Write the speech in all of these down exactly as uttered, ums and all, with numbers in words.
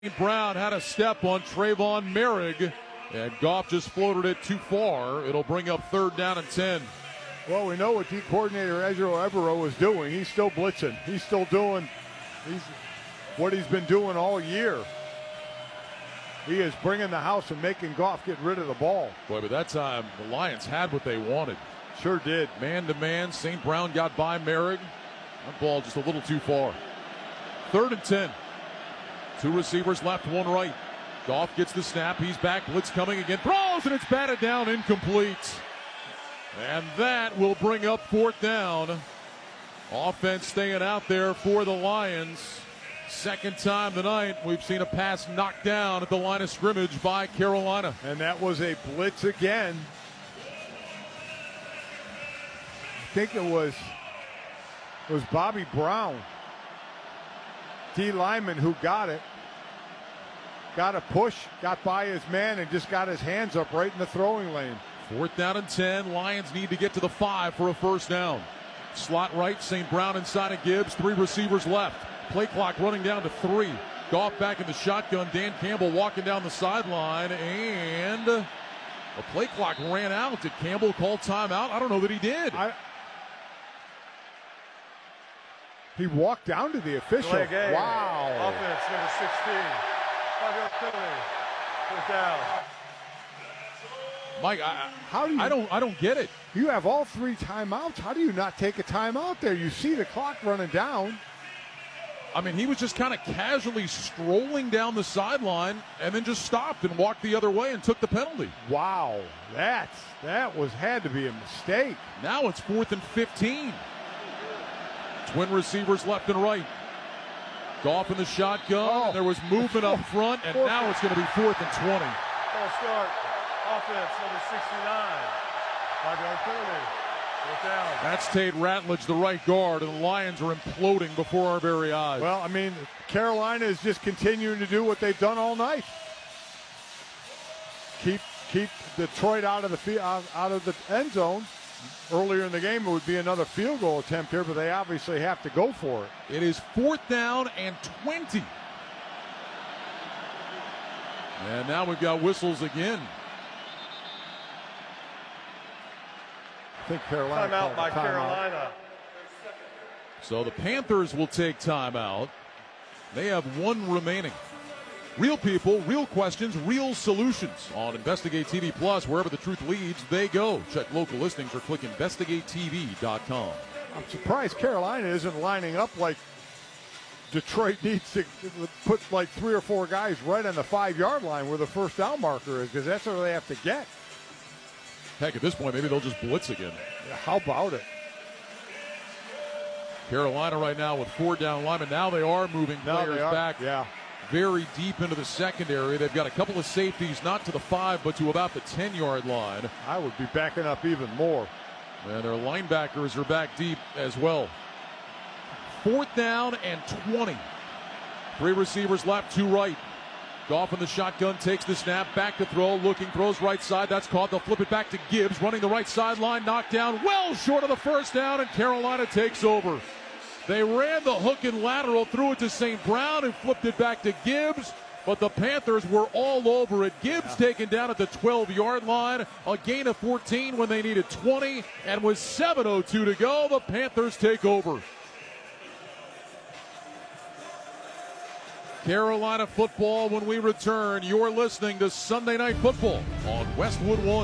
Brown had a step on Trayvon Merrick, and Goff just floated it too far. It'll bring up third down and ten. Well, we know what D coordinator Ezra Evero is doing. He's still blitzing. He's still doing he's, what he's been doing all year. He is bringing the house and making Goff get rid of the ball. Boy, but that time the Lions had what they wanted. Sure did. Man-to-man, Saint Brown got by Merrick. That ball just a little too far. Third and ten. Two receivers left, one right. Goff gets the snap. He's back. Blitz coming again. Throws, and it's batted down, incomplete. And that will bring up fourth down. Offense staying out there for the Lions. Second time tonight we've seen a pass knocked down at the line of scrimmage by Carolina. And that was a blitz again. I think it was, it was Bobby Brown, D lineman, who got it. Got a push, got by his man, and just got his hands up right in the throwing lane. Fourth down and ten. Lions need to get to the five for a first down. Slot right, Saint Brown inside of Gibbs. Three receivers left. Play clock running down to three. Goff back in the shotgun. Dan Campbell walking down the sideline, and the play clock ran out. Did Campbell call timeout? I don't know that he did. I, he walked down to the official. Wow. Offense number sixteen. Five-yard penalty. Fourth down. Mike, I, how do you, I don't I don't get it. You have all three timeouts. How do you not take a timeout there? You see the clock running down. I mean, he was just kind of casually strolling down the sideline and then just stopped and walked the other way and took the penalty. Wow, that's that was had to be a mistake. Now it's fourth and fifteen. Twin receivers left and right. Goff in the shotgun. Oh. And there was movement up front, and now it's going to be fourth and twenty. Ball start. Offense number sixty-nine. Five-yard penalty. Fourth down. That's Tate Ratledge, the right guard, and the Lions are imploding before our very eyes. Well, I mean, Carolina is just continuing to do what they've done all night. Keep keep Detroit out of the out, out of the end zone. Earlier in the game, it would be another field goal attempt here, but they obviously have to go for it. It is fourth down and twenty. And now we've got whistles again. I think Carolina Timeout by timeout. Carolina. So the Panthers will take timeout. They have one remaining. Real people, real questions, real solutions on Investigate T V Plus. Wherever the truth leads, they go. Check local listings or click investigate T V dot com. I'm surprised Carolina isn't lining up like Detroit needs to put like three or four guys right on the five-yard line where the first down marker is, because that's where they have to get. Heck, at this point, maybe they'll just blitz again. Yeah, how about it? Carolina right now with four down linemen. Now they are moving Now players they are, back. Yeah. Very deep into the secondary. They've got a couple of safeties, not to the five, but to about the ten-yard line. I would be backing up even more. And their linebackers are back deep as well. Fourth down and twenty. Three receivers left, two right. Goff in the shotgun, takes the snap, back to throw, looking, throws right side. That's caught. They'll flip it back to Gibbs, running the right sideline, knocked down, well short of the first down, and Carolina takes over. They ran the hook and lateral, threw it to Saint Brown, and flipped it back to Gibbs. But the Panthers were all over it. Gibbs yeah. taken down at the twelve-yard line. A gain of fourteen when they needed twenty. And with seven oh two to go, the Panthers take over. Carolina football when we return. You're listening to Sunday Night Football on Westwood One.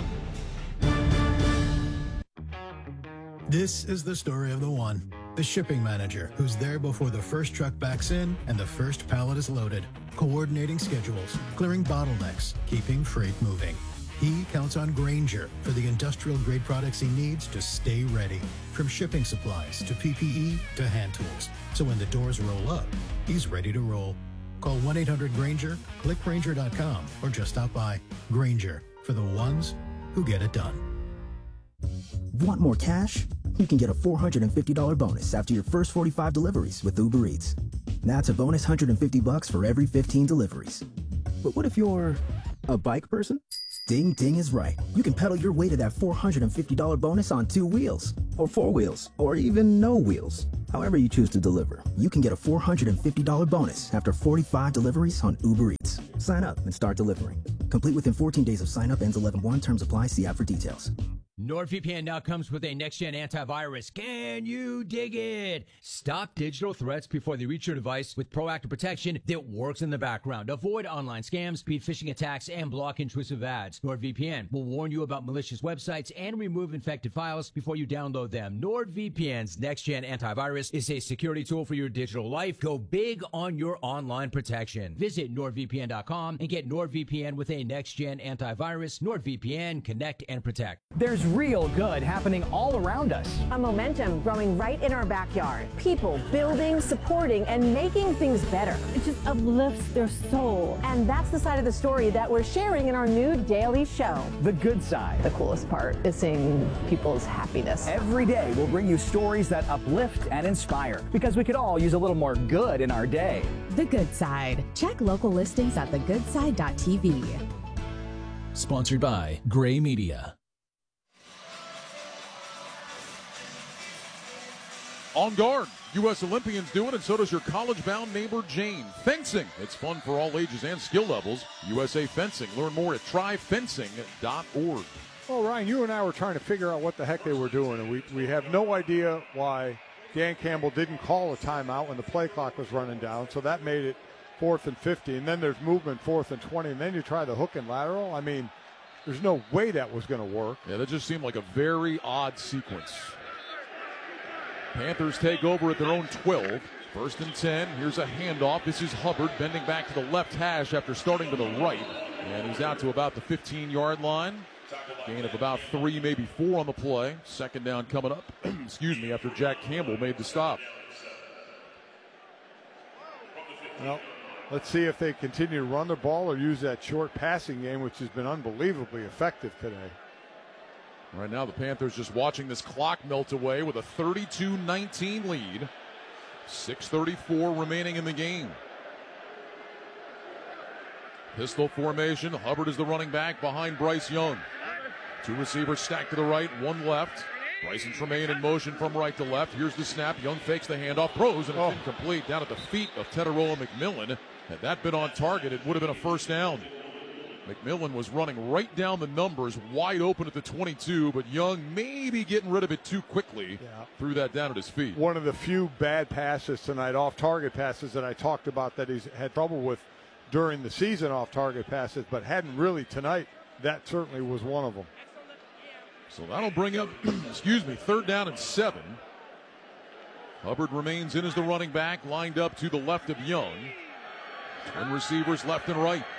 This is the story of the one. The shipping manager who's there before the first truck backs in and the first pallet is loaded, coordinating schedules, clearing bottlenecks, keeping freight moving. He counts on Grainger for the industrial-grade products he needs to stay ready, from shipping supplies to P P E to hand tools. So when the doors roll up, he's ready to roll. Call one eight hundred Grainger, click Grainger dot com, or just stop by. Grainger, for the ones who get it done. Want more cash? You can get a four hundred fifty dollars bonus after your first forty-five deliveries with Uber Eats. That's a bonus one hundred fifty bucks for every fifteen deliveries. But what if you're a bike person? Ding Ding is right. You can pedal your way to that four hundred fifty dollars bonus on two wheels, or four wheels, or even no wheels. However you choose to deliver, you can get a four hundred fifty dollars bonus after forty-five deliveries on Uber Eats. Sign up and start delivering. Complete within fourteen days of sign up. Ends eleven one. Terms apply. See app for details. NordVPN now comes with a next-gen antivirus. Can you dig it? Stop digital threats before they reach your device with proactive protection that works in the background. Avoid online scams, beat phishing attacks, and block intrusive ads. NordVPN will warn you about malicious websites and remove infected files before you download them. NordVPN's next-gen antivirus is a security tool for your digital life. Go big on your online protection. Visit NordVPN dot com and get NordVPN with a next-gen antivirus. NordVPN, connect and protect. There's real good happening all around us. A momentum growing right in our backyard. People building, supporting, and making things better. It just uplifts their soul. And that's the side of the story that we're sharing in our new daily show. The Good Side. The coolest part is seeing people's happiness. Every day we'll bring you stories that uplift and inspire, because we could all use a little more good in our day. The Good Side. Check local listings at the good side dot t v. Sponsored by Gray Media. On guard, U S Olympians do it, and so does your college-bound neighbor, Jane. Fencing. It's fun for all ages and skill levels. U S A Fencing. Learn more at try fencing dot org. Well, Ryan, you and I were trying to figure out what the heck they were doing, and we, we have no idea why Dan Campbell didn't call a timeout when the play clock was running down, so that made it fourth and fifty, and then there's movement fourth and twenty, and then you try the hook and lateral. I mean, there's no way that was going to work. Yeah, that just seemed like a very odd sequence. Panthers take over at their own twelve. First and ten. Here's a handoff. This is Hubbard bending back to the left hash after starting to the right. And he's out to about the fifteen-yard line. Gain of about three, maybe four on the play. Second down coming up. Excuse me, after Jack Campbell made the stop. Well, let's see if they continue to run the ball or use that short passing game, which has been unbelievably effective today. Right now, the Panthers just watching this clock melt away with a thirty-two nineteen lead. six thirty-four remaining in the game. Pistol formation. Hubbard is the running back behind Bryce Young. Two receivers stacked to the right, one left. Bryson Tremaine in motion from right to left. Here's the snap. Young fakes the handoff, throws, and it's oh. incomplete down at the feet of Teteroa McMillan. Had that been on target, it would have been a first down. McMillan was running right down the numbers, wide open at the twenty-two, but Young maybe getting rid of it too quickly. Yeah. Threw that down at his feet. One of the few bad passes tonight, off-target passes that I talked about that he's had trouble with during the season, off-target passes, but hadn't really tonight. That certainly was one of them. So that'll bring up, excuse me, third down and seven. Hubbard remains in as the running back, lined up to the left of Young. Twin receivers left and right.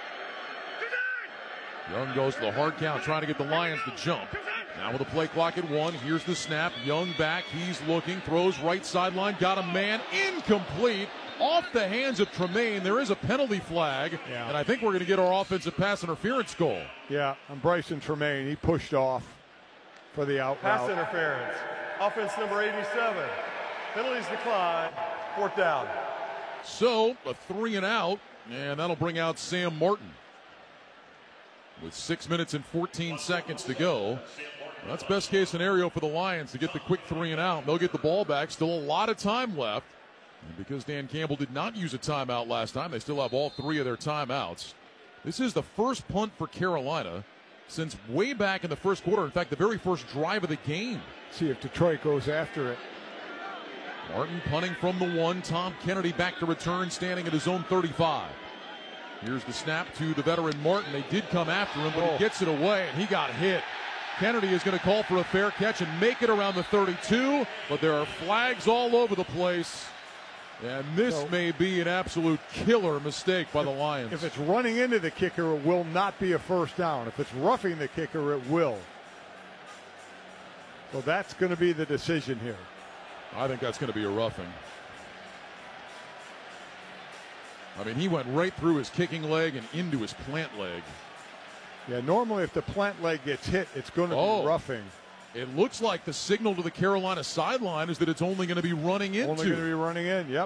Young goes to the hard count, trying to get the Lions to jump. Now with the play clock at one, here's the snap. Young back, he's looking, throws right sideline, got a man, incomplete, off the hands of Tremaine. There is a penalty flag, yeah. and I think we're going to get our offensive pass interference goal. Yeah, on Bryson Tremaine, he pushed off for the out Pass route. interference. Offense number eighty-seven. Penalties decline. Fourth down. So, a three and out, and that'll bring out Sam Martin. With six minutes and fourteen seconds to go. That's best case scenario for the Lions to get the quick three and out. They'll get the ball back. Still a lot of time left. And because Dan Campbell did not use a timeout last time, they still have all three of their timeouts. This is the first punt for Carolina since way back in the first quarter. In fact, the very first drive of the game. See if Detroit goes after it. Martin punting from the one. Tom Kennedy back to return, standing at his own thirty-five. Here's the snap to the veteran Martin. They did come after him, but oh. he gets it away, and he got hit. Kennedy is going to call for a fair catch and make it around the thirty-two, but there are flags all over the place. And this so, may be an absolute killer mistake by if, the Lions. If it's running into the kicker, it will not be a first down. If it's roughing the kicker, it will. So that's going to be the decision here. I think that's going to be a roughing. I mean, he went right through his kicking leg and into his plant leg. Yeah, normally if the plant leg gets hit, it's going to oh, be roughing. It looks like the signal to the Carolina sideline is that it's only going to be running into. Only going to be running in, yep.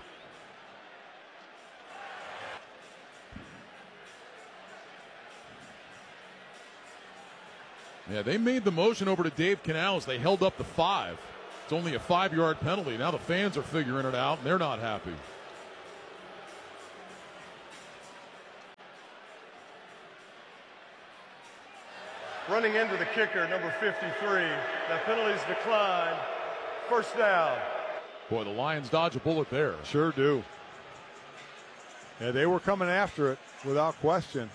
Yeah, they made the motion over to Dave Canales. They held up the five. It's only a five-yard penalty. Now the fans are figuring it out, and they're not happy. Running into the kicker, number fifty-three. That penalty's declined. First down. Boy, the Lions dodge a bullet there. Sure do. Yeah, they were coming after it without question.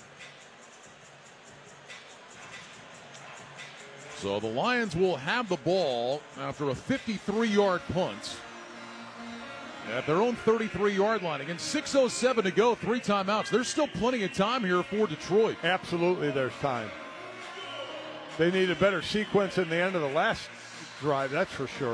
So the Lions will have the ball after a fifty-three-yard punt at their own thirty-three-yard line. Again, six oh seven to go, three timeouts. There's still plenty of time here for Detroit. Absolutely, there's time. They need a better sequence in the end of the last drive, that's for sure.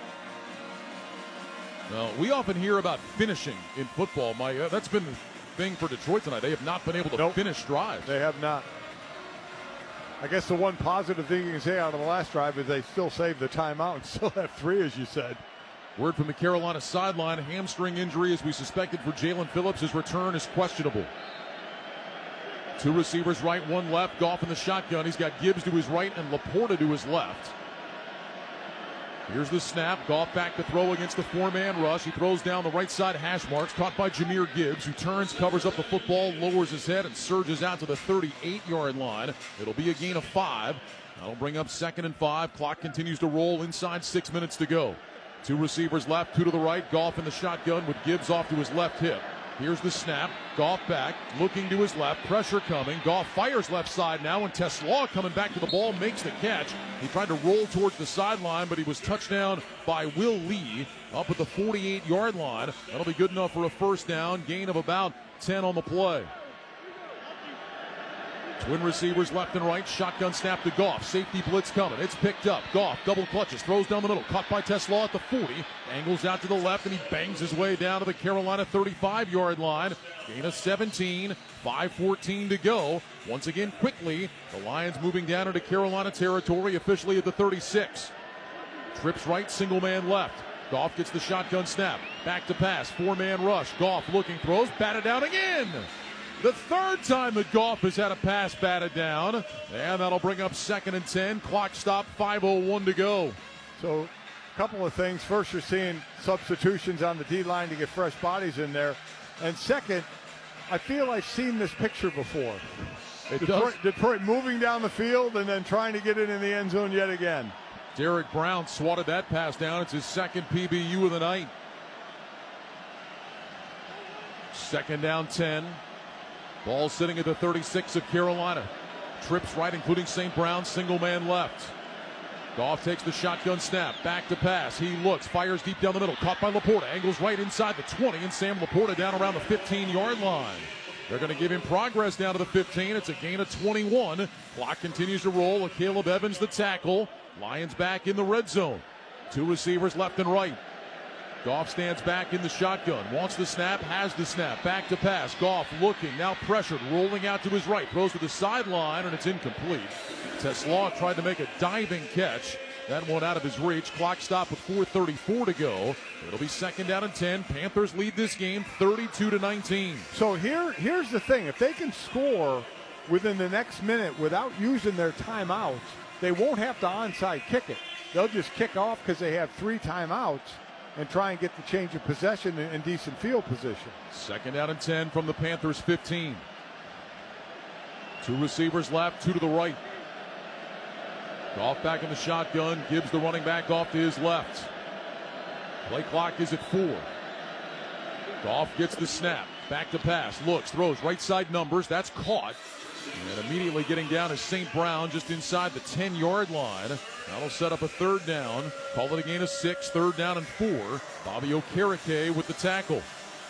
Well, we often hear about finishing in football, Mike. Uh, that's been the thing for Detroit tonight. They have not been able to nope. finish drives. They have not. I guess the one positive thing you can say out of the last drive is they still saved the timeout and still have three, as you said. Word from the Carolina sideline, hamstring injury as we suspected for Jalen Phillips. His return is questionable. Two receivers right, one left. Goff in the shotgun. He's got Gibbs to his right and Laporta to his left. Here's the snap. Goff back to throw against the four-man rush. He throws down the right side hash marks. Caught by Jahmyr Gibbs, who turns, covers up the football, lowers his head, and surges out to the thirty-eight-yard line. It'll be a gain of five. That'll bring up second and five. Clock continues to roll inside six minutes to go. Two receivers left, two to the right. Goff in the shotgun with Gibbs off to his left hip. Here's the snap. Goff back, looking to his left. Pressure coming. Goff fires left side now, and Teslaw coming back to the ball makes the catch. He tried to roll towards the sideline, but he was touched down by Will Lee up at the forty-eight-yard line. That'll be good enough for a first down. Gain of about ten on the play. Twin receivers left and right. Shotgun snap to Goff. Safety blitz coming. It's picked up. Goff double clutches. Throws down the middle. Caught by Teslaw at the forty. Angles out to the left, and he bangs his way down to the Carolina thirty-five-yard line. Gain of seventeen. five fourteen to go. Once again, quickly, the Lions moving down into Carolina territory, officially at the thirty-six. Trips right, single man left. Goff gets the shotgun snap. Back to pass. Four-man rush. Goff looking, throws. Batted down again. The third time that Goff has had a pass batted down. And that'll bring up second and ten. Clock stop, five oh one to go. So, a couple of things. First, you're seeing substitutions on the D-line to get fresh bodies in there. And second, I feel I've seen this picture before. It Detroit, does. Detroit moving down the field and then trying to get it in the end zone yet again. Derek Brown swatted that pass down. It's his second P B U of the night. Second down, ten. Ball sitting at the thirty-six of Carolina. Trips right, including Saint Brown. Single man left. Goff takes the shotgun snap. Back to pass. He looks. Fires deep down the middle. Caught by Laporta. Angles right inside the twenty. And Sam Laporta down around the fifteen-yard line. They're going to give him progress down to the fifteen. It's a gain of twenty-one. Clock continues to roll. Caleb Evans the tackle. Lions back in the red zone. Two receivers left and right. Goff stands back in the shotgun, wants the snap, has the snap, back to pass. Goff looking, now pressured, rolling out to his right, throws to the sideline, and it's incomplete. Teslaw tried to make a diving catch. That one out of his reach. Clock stop with four thirty-four to go. It'll be second down and ten. Panthers lead this game thirty-two to nineteen. So here, here's the thing. If they can score within the next minute without using their timeouts, they won't have to onside kick it. They'll just kick off because they have three timeouts and try and get the change of possession in decent field position. Second down and ten from the Panthers fifteen. Two receivers left, two to the right. Goff back in the shotgun. Gibbs, the running back, off to his left. Play clock is at four. Goff gets the snap. Back to pass. Looks, throws, right side numbers. That's caught. And immediately getting down is Saint Brown just inside the ten-yard line. That'll set up a third down. Call it a gain of six, third down and four. Bobby Okereke with the tackle.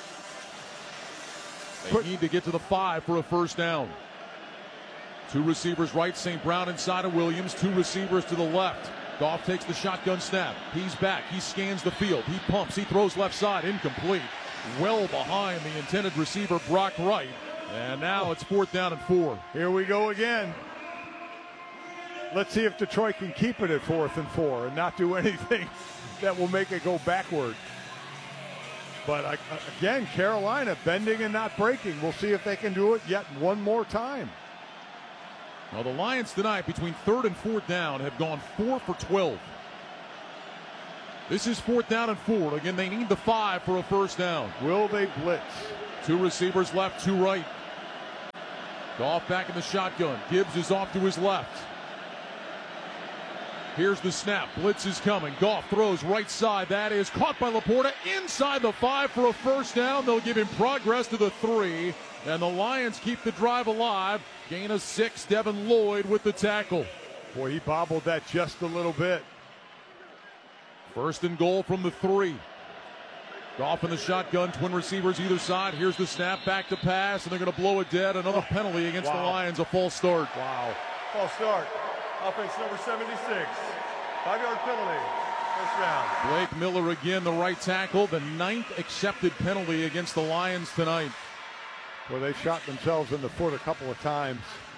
They need to get to the five for a first down. Two receivers right, Saint Brown inside of Williams. Two receivers to the left. Goff takes the shotgun snap. He's back. He scans the field. He pumps. He throws left side. Incomplete. Well behind the intended receiver, Brock Wright. And now it's fourth down and four. Here we go again. Let's see if Detroit can keep it at fourth and four and not do anything that will make it go backward. But again, Carolina bending and not breaking. We'll see if they can do it yet one more time. Well, the Lions tonight, between third and fourth down, have gone four for twelve. This is fourth down and four. Again, they need the five for a first down. Will they blitz? Two receivers left, two right. Goff back in the shotgun. Gibbs is off to his left. Here's the snap. Blitz is coming. Goff throws right side. That is caught by Laporta inside the five for a first down. They'll give him progress to the three. And the Lions keep the drive alive. Gain of six. Devin Lloyd with the tackle. Boy, he bobbled that just a little bit. First and goal from the three. Goff in the shotgun. Twin receivers either side. Here's the snap. Back to pass. And they're going to blow it dead. Another penalty against wow. the Lions. A false start. Wow. False start. Offense number seventy-six. Five-yard penalty. First down. Blake Miller again, the right tackle. The ninth accepted penalty against the Lions tonight. Well, they shot themselves in the foot a couple of times.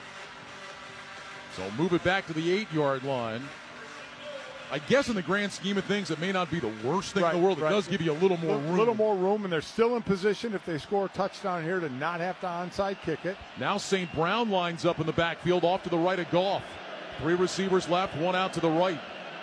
So move it back to the eight-yard line. I guess in the grand scheme of things, it may not be the worst thing right, in the world. It right. does give you a little more a room. A little more room, and they're still in position if they score a touchdown here to not have to onside kick it. Now Saint Brown lines up in the backfield off to the right of Goff. Three receivers left, one out to the right.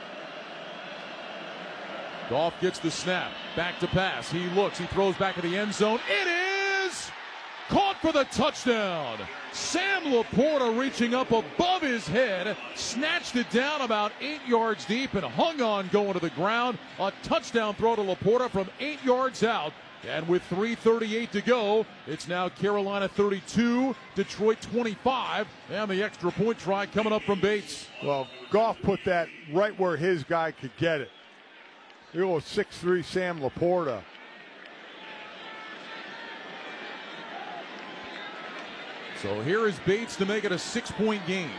Goff gets the snap. Back to pass. He looks. He throws back at the end zone. It is caught for the touchdown. Sam Laporta reaching up above his head, snatched it down about eight yards deep and hung on going to the ground. A touchdown throw to Laporta from eight yards out. And with three thirty-eight to go, it's now Carolina thirty-two, Detroit twenty-five, and the extra point try coming up from Bates. Well, Goff put that right where his guy could get it. Here goes six three Sam Laporta. So here is Bates to make it a six-point game.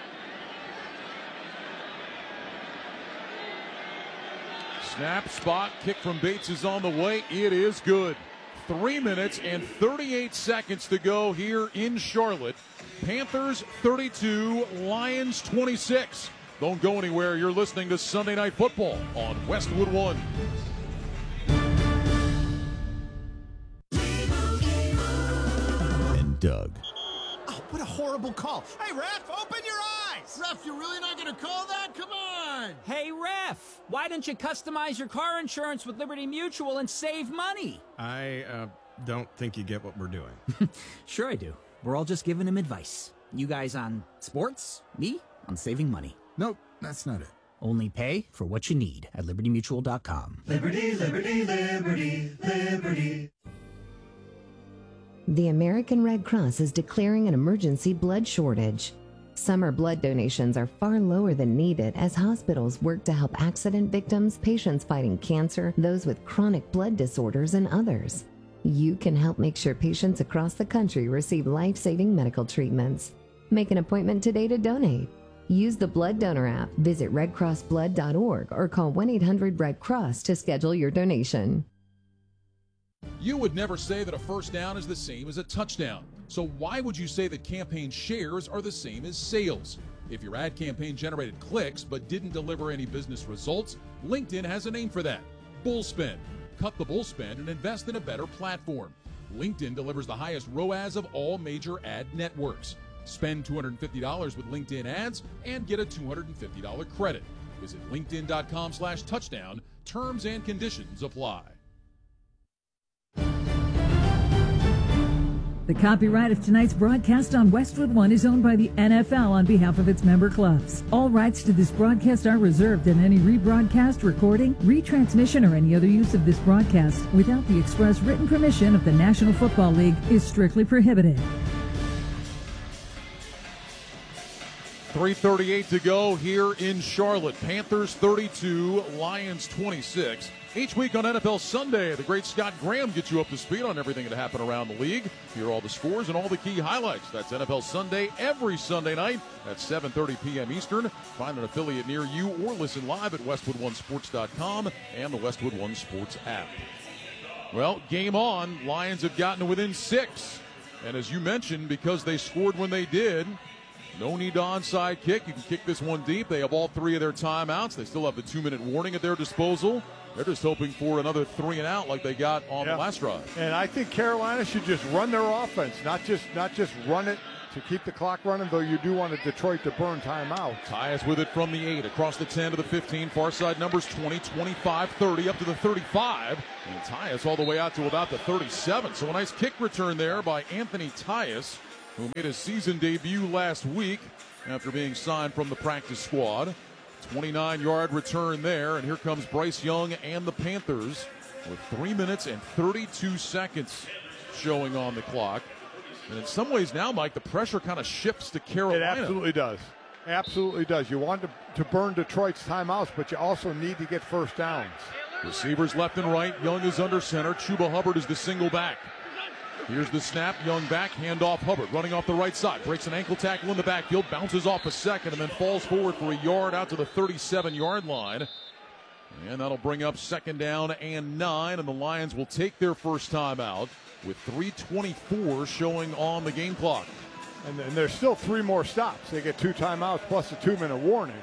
Snap, spot, kick from Bates is on the way. It is good. Three minutes and thirty-eight seconds to go here in Charlotte. Panthers thirty-two, Lions twenty-six. Don't go anywhere. You're listening to Sunday Night Football on Westwood One. And Doug. Oh, what a horrible call. Hey, ref, open your eyes. Ref, you're really not going to call that? Come on. Hey, ref, why don't you customize your car insurance with Liberty Mutual and save money? I uh, don't think you get what we're doing. Sure I do. We're all just giving him advice. You guys on sports, me on saving money. Nope, that's not it. Only pay for what you need at liberty mutual dot com. Liberty, liberty, liberty, liberty. The American Red Cross is declaring an emergency blood shortage. Summer blood donations are far lower than needed as hospitals work to help accident victims, patients fighting cancer, those with chronic blood disorders, and others. You can help make sure patients across the country receive life-saving medical treatments. Make an appointment today to donate. Use the Blood Donor app, visit red cross blood dot org, or call one eight hundred red cross to schedule your donation. You would never say that a first down is the same as a touchdown. So why would you say that campaign shares are the same as sales? If your ad campaign generated clicks but didn't deliver any business results, LinkedIn has a name for that: bullspend. Cut the bullspend and invest in a better platform. LinkedIn delivers the highest R O A S of all major ad networks. Spend two hundred fifty dollars with LinkedIn ads and get a two hundred fifty dollars credit. Visit linkedin dot com slash touchdown. Terms and conditions apply. The copyright of tonight's broadcast on Westwood One is owned by the N F L on behalf of its member clubs. All rights to this broadcast are reserved, and any rebroadcast, recording, retransmission, or any other use of this broadcast without the express written permission of the National Football League is strictly prohibited. three thirty-eight to go here in Charlotte. Panthers thirty-two, Lions twenty-six. Each week on N F L Sunday, the great Scott Graham gets you up to speed on everything that happened around the league. Hear all the scores and all the key highlights. That's N F L Sunday every Sunday night at seven thirty p.m. Eastern. Find an affiliate near you or listen live at westwood one sports dot com and the Westwood One Sports app. Well, game on. Lions have gotten to within six. And as you mentioned, because they scored when they did, no need to onside kick. You can kick this one deep. They have all three of their timeouts. They still have the two-minute warning at their disposal. They're just hoping for another three and out like they got on yeah. the last drive. And I think Carolina should just run their offense, not just not just run it to keep the clock running, though you do want Detroit to burn timeouts. Tyus with it from the eight, across the ten to the fifteen, far side numbers twenty, twenty-five, thirty, up to the thirty-five, and Tyus all the way out to about the thirty-seven. So a nice kick return there by Anthony Tyus, who made his season debut last week after being signed from the practice squad. twenty-nine-yard return there, and here comes Bryce Young and the Panthers with three minutes and thirty-two seconds showing on the clock. And in some ways now, Mike, the pressure kind of shifts to Carolina. It absolutely does. Absolutely does. You want to, to burn Detroit's timeouts, but you also need to get first downs. Receivers left and right. Young is under center. Chuba Hubbard is the single back. Here's the snap. Young back, handoff Hubbard, running off the right side. Breaks an ankle tackle in the backfield, bounces off a second, and then falls forward for a yard out to the thirty-seven-yard line. And that'll bring up second down and nine, and the Lions will take their first time out with three twenty-four showing on the game clock. And, and there's still three more stops. They get two timeouts plus a two-minute warning.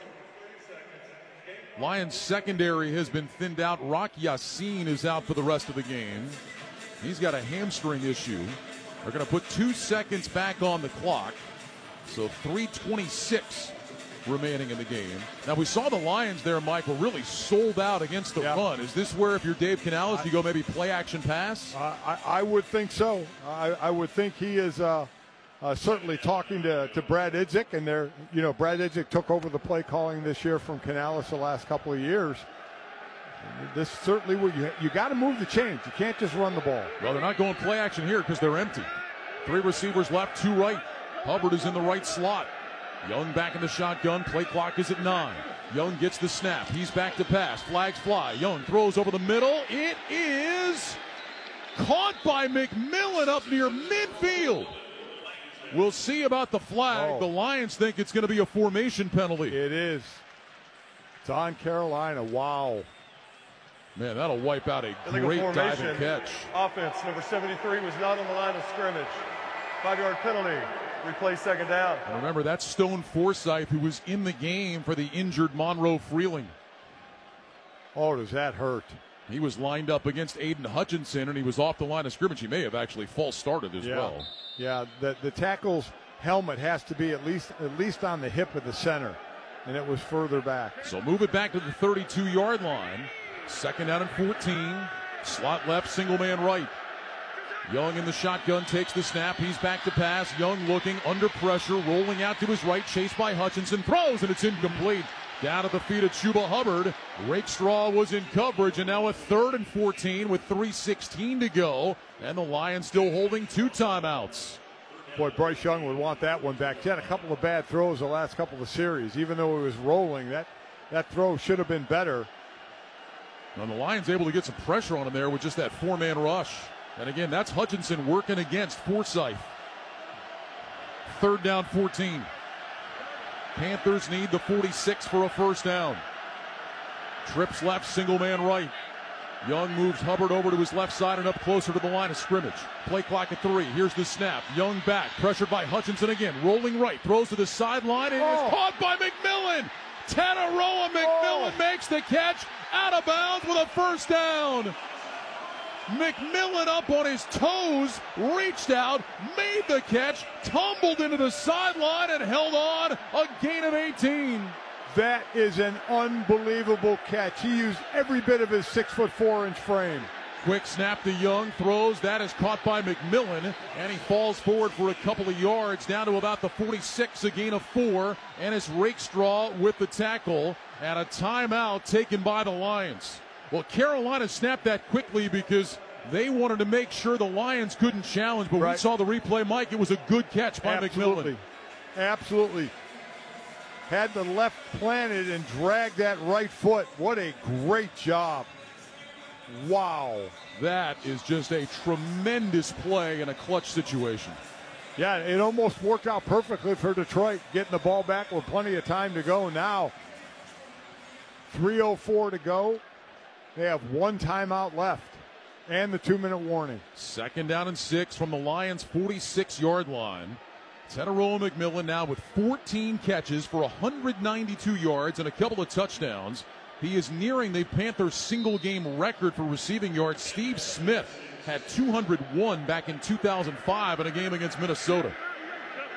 Lions secondary has been thinned out. Rock Yassin is out for the rest of the game. He's got a hamstring issue. They're going to put two seconds back on the clock. So three twenty-six remaining in the game. Now, we saw the Lions there, Mike, were really sold out against the yeah. run. Is this where, if you're Dave Canales, you go maybe play action pass? Uh, I, I would think so. I, I would think he is uh, uh, certainly talking to, to Brad Idzik, and they're, you know, Brad Idzik took over the play calling this year from Canales the last couple of years. This certainly will. You, you got to move the chains. You can't just run the ball. Well, they're not going play action here because they're empty. Three receivers left, two right. Hubbard is in the right slot. Young back in the shotgun. Play clock is at nine. Young gets the snap. He's back to pass. Flags fly. Young throws over the middle. It is caught by McMillan up near midfield. We'll see about the flag. Oh. The Lions think it's going to be a formation penalty. It is. It's on Carolina. Wow. Man, that'll wipe out a Illegal great formation. diving catch. Offense, number seventy-three was not on the line of scrimmage. Five-yard penalty. Replay second down. And remember, that's Stone Forsythe, who was in the game for the injured Monroe Freeling. Oh, does that hurt? He was lined up against Aiden Hutchinson, and he was off the line of scrimmage. He may have actually false started as yeah. well. Yeah, the, the tackle's helmet has to be at least at least on the hip of the center, and it was further back. So move it back to the thirty-two-yard line. Second down and fourteen. Slot left, single man right. Young in the shotgun takes the snap. He's back to pass. Young looking under pressure, rolling out to his right, chased by Hutchinson. Throws, and it's incomplete. Down at the feet of Chuba Hubbard. Rakestraw was in coverage, and now a third and fourteen with three sixteen to go. And the Lions still holding two timeouts. Boy, Bryce Young would want that one back. He had a couple of bad throws the last couple of series. Even though he was rolling, that, that throw should have been better. And the Lions able to get some pressure on him there with just that four-man rush. And again, that's Hutchinson working against Forsythe. Third down, fourteen. Panthers need the forty-six for a first down. Trips left, single man right. Young moves Hubbard over to his left side and up closer to the line of scrimmage. Play clock at three. Here's the snap. Young back, pressured by Hutchinson again. Rolling right, throws to the sideline, and oh. is caught by McMillan. Tanaroa McMillan oh. makes the catch out of bounds with a first down. McMillan up on his toes, reached out, made the catch, tumbled into the sideline and held on, a gain of eighteen. That is an unbelievable catch. He used every bit of his six foot four inch frame. Quick snap to Young, throws, that is caught by McMillan, and he falls forward for a couple of yards, down to about the forty-six, a gain of four, and it's Rakestraw with the tackle, and a timeout taken by the Lions. Well, Carolina snapped that quickly because they wanted to make sure the Lions couldn't challenge, but right. we saw the replay, Mike. It was a good catch by Absolutely. McMillan. Absolutely. Had the left planted and dragged that right foot. What a great job. Wow. That is just a tremendous play in a clutch situation. Yeah, it almost worked out perfectly for Detroit, getting the ball back with plenty of time to go. Now, three oh four to go. They have one timeout left and the two-minute warning. Second down and six from the Lions' forty-six-yard line. Tanaroa McMillan now with fourteen catches for one hundred ninety-two yards and a couple of touchdowns. He is nearing the Panthers' single-game record for receiving yards. Steve Smith had two hundred one back in two thousand five in a game against Minnesota.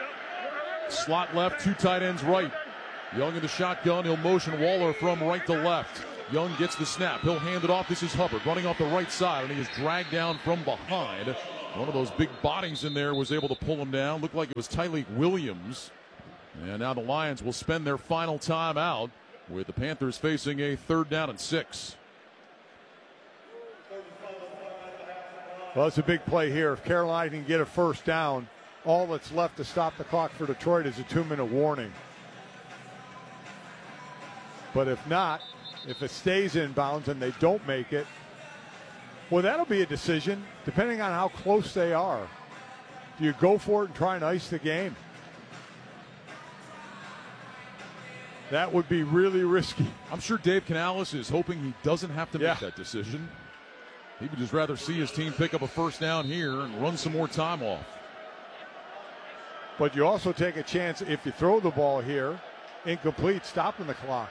Slot left, two tight ends right. Young in the shotgun. He'll motion Waller from right to left. Young gets the snap. He'll hand it off. This is Hubbard running off the right side, and he is dragged down from behind. One of those big bodies in there was able to pull him down. Looked like it was Tyleek Williams. And now the Lions will spend their final time out with the Panthers facing a third down and six. Well, it's a big play here. If Carolina can get a first down, all that's left to stop the clock for Detroit is a two-minute warning. But if not, if it stays inbounds and they don't make it, well, that'll be a decision depending on how close they are. Do you go for it and try and ice the game? That would be really risky. I'm sure Dave Canales is hoping he doesn't have to yeah. make that decision. He would just rather see his team pick up a first down here and run some more time off. But you also take a chance if you throw the ball here, incomplete, stopping the clock.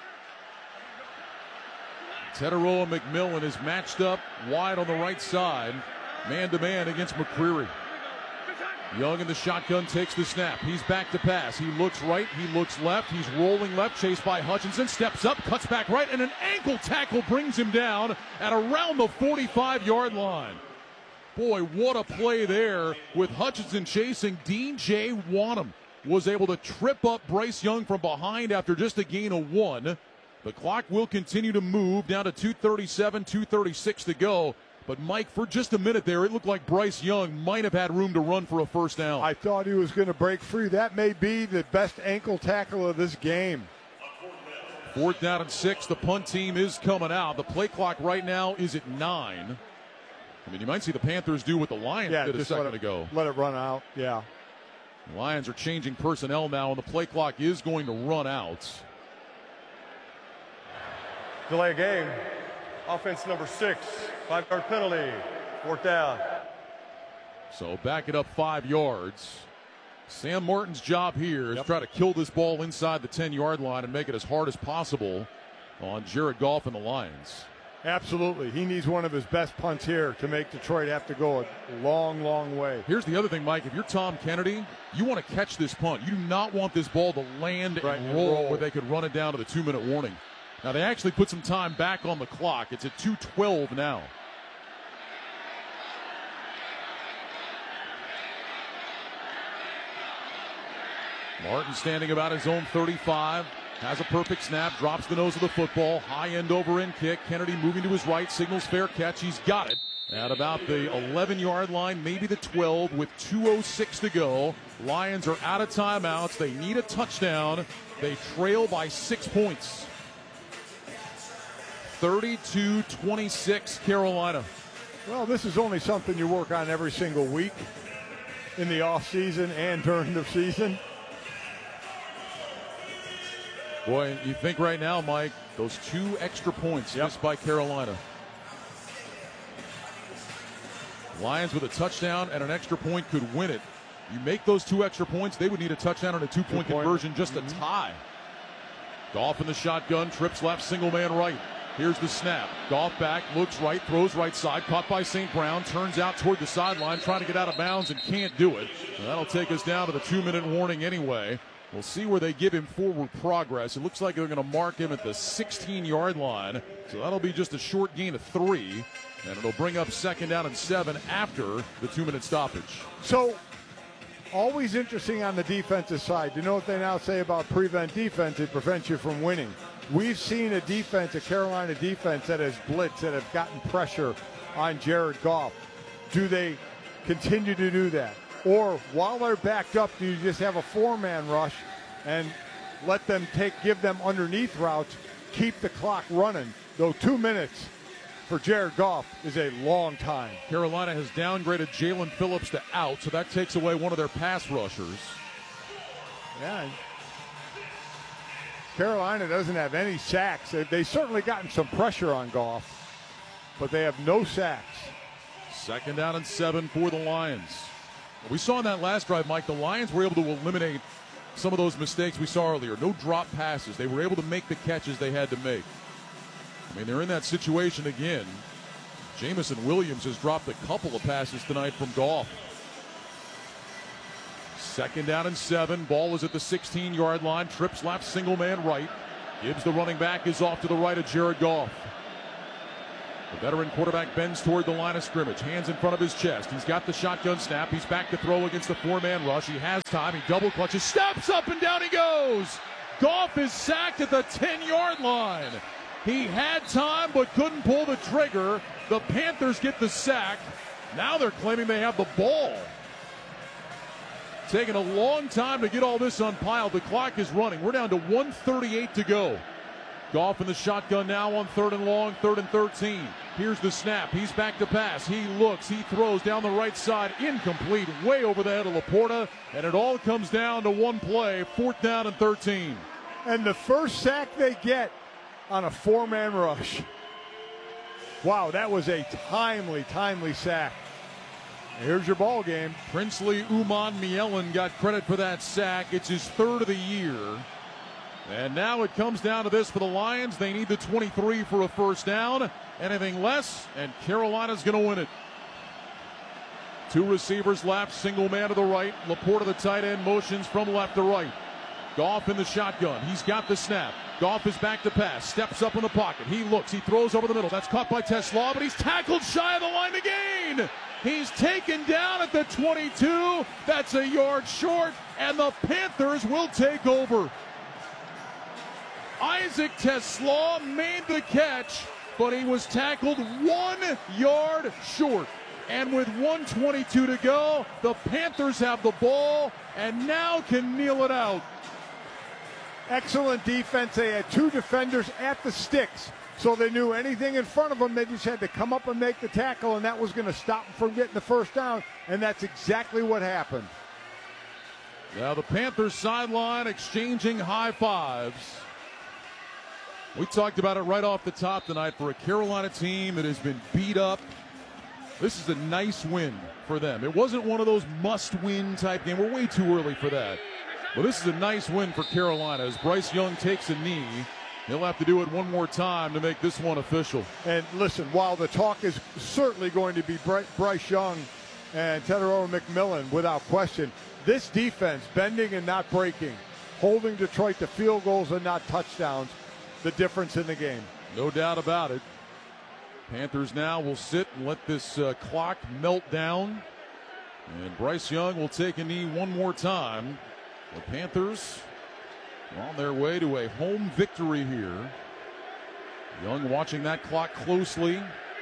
Teteroa McMillan is matched up wide on the right side, man-to-man against McCreary. Young in the shotgun takes the snap. He's back to pass. He looks right. He looks left. He's rolling left. Chased by Hutchinson. Steps up. Cuts back right. And an ankle tackle brings him down at around the forty-five-yard line. Boy, what a play there with Hutchinson chasing. D J Wanham was able to trip up Bryce Young from behind after just a gain of one. The clock will continue to move down to two thirty-seven, two thirty-six to go. But, Mike, for just a minute there, it looked like Bryce Young might have had room to run for a first down. I thought he was going to break free. That may be the best ankle tackle of this game. Fourth down and six. The punt team is coming out. The play clock right now is at nine. I mean, you might see the Panthers do what the Lions yeah, did a second let it, ago. Let it run out, yeah. The Lions are changing personnel now, and the play clock is going to run out. Delay game. Offense number six. Five-yard penalty. Fourth down. So back it up five yards. Sam Martin's job here is yep. try to kill this ball inside the ten-yard line and make it as hard as possible on Jared Goff and the Lions. Absolutely. He needs one of his best punts here to make Detroit have to go a long, long way. Here's the other thing, Mike. If you're Tom Kennedy, you want to catch this punt. You do not want this ball to land right, and roll, roll where they could run it down to the two-minute warning. Now, they actually put some time back on the clock. It's at two twelve now. Martin standing about his own thirty-five. Has a perfect snap, drops the nose of the football. High end over end kick. Kennedy moving to his right, signals fair catch. He's got it at about the eleven-yard line, maybe the twelve, with two oh six to go. Lions are out of timeouts. They need a touchdown. They trail by six points. thirty-two twenty-six Carolina. Well, this is only something you work on every single week in the offseason and during the season. Boy, you think right now, Mike, those two extra points yep. missed by Carolina. Lions with a touchdown and an extra point could win it. You make those two extra points, they would need a touchdown and a two-point two conversion just mm-hmm. to tie. Goff in the shotgun, trips left, single man right. Here's the snap. Goff back, looks right, throws right side, caught by Saint Brown, turns out toward the sideline, trying to get out of bounds and can't do it. And that'll take us down to the two-minute warning anyway. We'll see where they give him forward progress. It looks like they're going to mark him at the sixteen-yard line. So that'll be just a short gain of three. And it'll bring up second down and seven after the two-minute stoppage. So, always interesting on the defensive side. You know what they now say about prevent defense? It prevents you from winning. We've seen a defense, a Carolina defense that has blitzed, that have gotten pressure on Jared Goff. Do they continue to do that? Or while they're backed up, do you just have a four-man rush and let them take, give them underneath routes, keep the clock running? Though two minutes for Jared Goff is a long time. Carolina has downgraded Jalen Phillips to out, so that takes away one of their pass rushers. Yeah. Carolina doesn't have any sacks. They've certainly gotten some pressure on Goff, but they have no sacks. Second down and seven for the Lions. We saw in that last drive, Mike, the Lions were able to eliminate some of those mistakes we saw earlier. No drop passes. They were able to make the catches they had to make. I mean, they're in that situation again. Jamison Williams has dropped a couple of passes tonight from Goff. Second down and seven. Ball is at the sixteen-yard line. Trips left, single man right. Gibbs, the running back, is off to the right of Jared Goff. The veteran quarterback bends toward the line of scrimmage. Hands in front of his chest. He's got the shotgun snap. He's back to throw against the four-man rush. He has time. He double clutches. Steps up and down he goes. Goff is sacked at the ten-yard line. He had time but couldn't pull the trigger. The Panthers get the sack. Now they're claiming they have the ball. Taking a long time to get all this unpiled. The clock is running. We're down to one thirty-eight to go. Goff in the shotgun now on third and long, third and thirteen. Here's the snap. He's back to pass. He looks. He throws down the right side. Incomplete. Way over the head of Laporta. And it all comes down to one play. Fourth down and thirteen. And the first sack they get on a four-man rush. Wow, that was a timely, timely sack. Here's your ball game. Princely Uman Mielen got credit for that sack. It's his third of the year. And now it comes down to this for the Lions. They need the twenty-three for a first down. Anything less, and Carolina's going to win it. Two receivers left, single man to the right. Laporta, the tight end, motions from left to right. Goff in the shotgun. He's got the snap. Goff is back to pass. Steps up in the pocket. He looks. He throws over the middle. That's caught by TeSlaa, but he's tackled shy of the line to gain. He's taken down at the twenty-two. That's a yard short, and the Panthers will take over. Isaac TeSlaa made the catch, but he was tackled one yard short. And with one twenty-two to go, the Panthers have the ball and now can kneel it out. Excellent defense. They had two defenders at the sticks, so they knew anything in front of them, they just had to come up and make the tackle, and that was going to stop them from getting the first down, and that's exactly what happened. Now the Panthers sideline exchanging high fives. We talked about it right off the top tonight. For a Carolina team that has been beat up, this is a nice win for them. It wasn't one of those must-win type games. We're way too early for that. But this is a nice win for Carolina as Bryce Young takes a knee. He'll have to do it one more time to make this one official. And listen, while the talk is certainly going to be Bryce Young and Tetairoa McMillan without question, this defense, bending and not breaking, holding Detroit to field goals and not touchdowns, the difference in the game. No doubt about it. Panthers now will sit and let this uh, clock melt down. And Bryce Young will take a knee one more time. The Panthers on their way to a home victory here. Young watching that clock closely.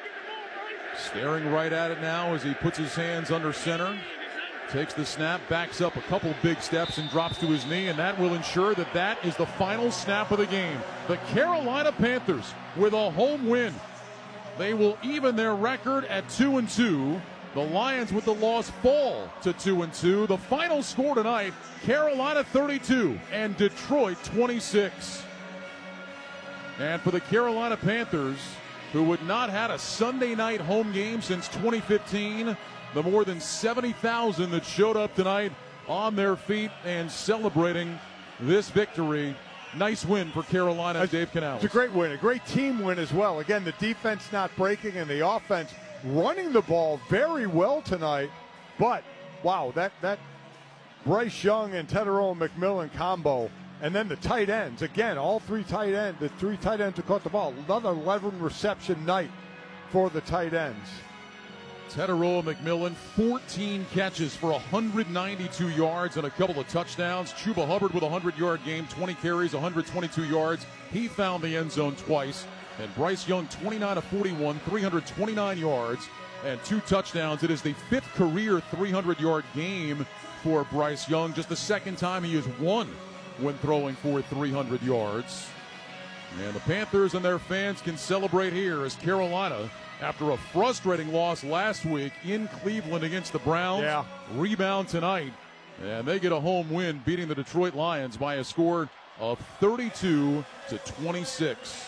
Staring right at it now as he puts his hands under center. Takes the snap, backs up a couple big steps and drops to his knee, and that will ensure that that is the final snap of the game. The Carolina Panthers with a home win. They will even their record at two and two. The Lions with the loss fall to two and two. The final score tonight, Carolina thirty-two and Detroit twenty-six. And for the Carolina Panthers, who had not had a Sunday night home game since twenty fifteen, the more than seventy thousand that showed up tonight on their feet and celebrating this victory. Nice win for Carolina, Dave Canales. It's a great win, a great team win as well. Again, the defense not breaking and the offense running the ball very well tonight. But, wow, that, that Bryce Young and Tetairoa McMillan combo, and then the tight ends. Again, all three tight ends, the three tight ends who caught the ball. Another eleven reception night for the tight ends. Tetairoa McMillan, fourteen catches for one hundred ninety-two yards and a couple of touchdowns. Chuba Hubbard with a hundred-yard game, twenty carries, one hundred twenty-two yards. He found the end zone twice. And Bryce Young, twenty-nine of forty-one, three hundred twenty-nine yards and two touchdowns. It is the fifth career three hundred-yard game for Bryce Young. Just the second time he has won when throwing for three hundred yards. And the Panthers and their fans can celebrate here as Carolina, after a frustrating loss last week in Cleveland against the Browns, yeah. rebound tonight. And they get a home win, beating the Detroit Lions by a score of thirty-two to twenty-six.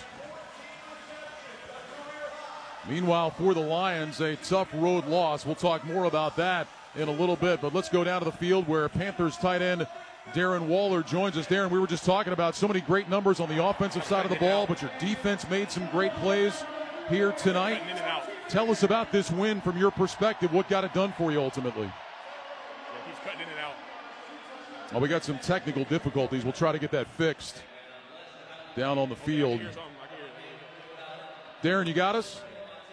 Meanwhile, for the Lions, a tough road loss. We'll talk more about that in a little bit. But let's go down to the field where Panthers tight end Darren Waller joins us. Darren, we were just talking about so many great numbers on the offensive side of the ball, but your defense made some great plays here tonight. Tell us about this win from your perspective. What got it done for you ultimately? Yeah, he's cutting in and out. Well, we got some technical difficulties. We'll try to get that fixed down on the field. Darren, you got us?